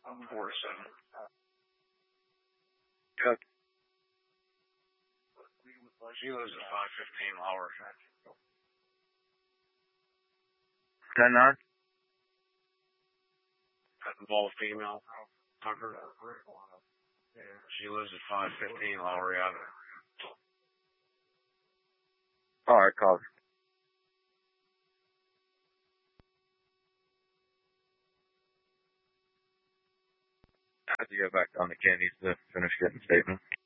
4-7. Good. She lives at 515 Lowry. 10-9? That involved female. Tucker. She lives at 515 Lowry Avenue. All right, call. I have to go back on the candies to finish getting statements.